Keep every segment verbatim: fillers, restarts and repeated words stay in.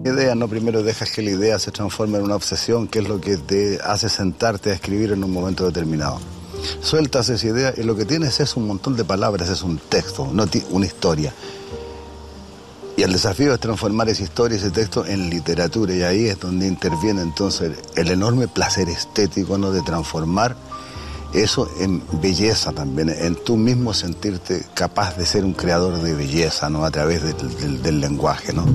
Idea, no primero dejas que la idea se transforme en una obsesión, que es lo que te hace sentarte a escribir en un momento determinado. Sueltas esa idea y lo que tienes es un montón de palabras, es un texto, no una historia. Y el desafío es transformar esa historia, ese texto en literatura, y ahí es donde interviene entonces el enorme placer estético, ¿no?, de transformar eso en belleza también, en tú mismo sentirte capaz de ser un creador de belleza, ¿no?, a través del, del, del lenguaje, ¿no?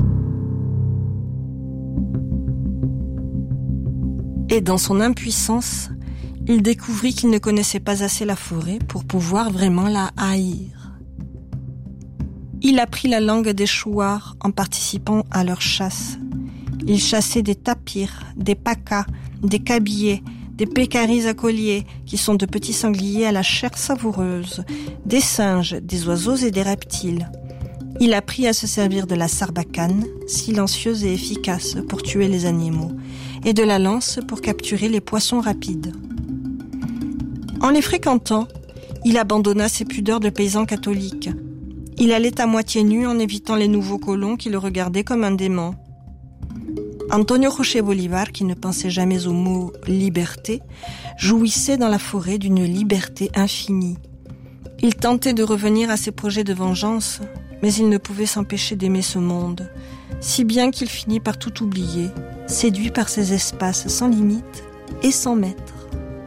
Et dans son impuissance, il découvrit qu'il ne connaissait pas assez la forêt pour pouvoir vraiment la haïr. Il apprit la langue des chouars en participant à leur chasse. Il chassait des tapirs, des pacas, des cabillets, des pécaris à collier, qui sont de petits sangliers à la chair savoureuse, des singes, des oiseaux et des reptiles. Il apprit à se servir de la sarbacane, silencieuse et efficace pour tuer les animaux, et de la lance pour capturer les poissons rapides. En les fréquentant, il abandonna ses pudeurs de paysan catholique. Il allait à moitié nu en évitant les nouveaux colons qui le regardaient comme un démon. Antonio José Bolivar, qui ne pensait jamais au mot « liberté », jouissait dans la forêt d'une liberté infinie. Il tentait de revenir à ses projets de vengeance, mais il ne pouvait s'empêcher d'aimer ce monde, si bien qu'il finit par tout oublier, séduit par ces espaces sans limite et sans maître.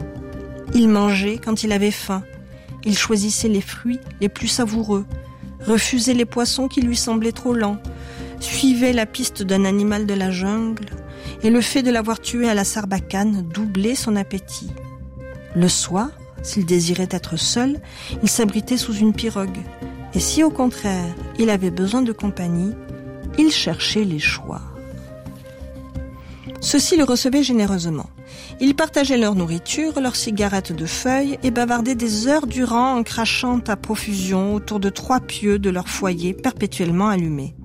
Il mangeait quand il avait faim, il choisissait les fruits les plus savoureux, refusait les poissons qui lui semblaient trop lents, suivait la piste d'un animal de la jungle, et le fait de l'avoir tué à la sarbacane doublait son appétit. Le soir, s'il désirait être seul, il s'abritait sous une pirogue, et si au contraire il avait besoin de compagnie, il cherchait les chouars. Ceux-ci le recevaient généreusement. Ils partageaient leur nourriture, leurs cigarettes de feuilles et bavardaient des heures durant en crachant à profusion autour de trois pieux de leur foyer perpétuellement allumés.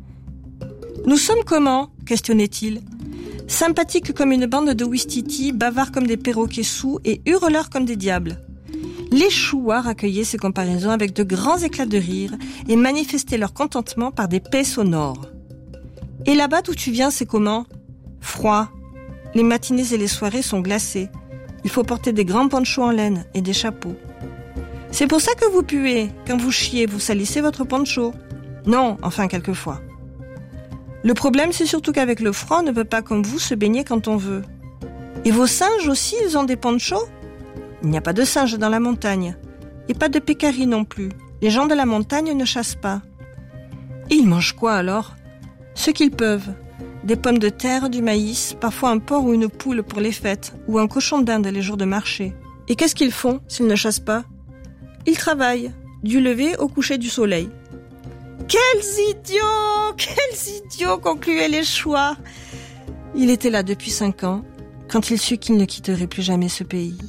« Nous sommes comment ?» questionnait-il. « Sympathiques comme une bande de ouistiti, bavards comme des perroquets saouls et hurleurs comme des diables. » Les chouards accueillaient ces comparaisons avec de grands éclats de rire et manifestaient leur contentement par des paix sonores. « Et là-bas d'où tu viens, c'est comment ?»« Froid. Les matinées et les soirées sont glacées. Il faut porter des grands ponchos en laine et des chapeaux. »« C'est pour ça que vous puez. Quand vous chiez, vous salissez votre poncho. »« Non, enfin quelquefois. » Le problème, c'est surtout qu'avec le froid, on ne peut pas comme vous se baigner quand on veut. Et vos singes aussi, ils ont des ponchos ? Il n'y a pas de singes dans la montagne. Et pas de pécaris non plus. Les gens de la montagne ne chassent pas. Et ils mangent quoi alors ? Ce qu'ils peuvent. Des pommes de terre, du maïs, parfois un porc ou une poule pour les fêtes, ou un cochon d'Inde les jours de marché. Et qu'est-ce qu'ils font s'ils ne chassent pas ? Ils travaillent, du lever au coucher du soleil. Quels idiots ! Quels idiots ! Concluaient les chouards. Il était là depuis cinq ans, quand il sut qu'il ne quitterait plus jamais ce pays.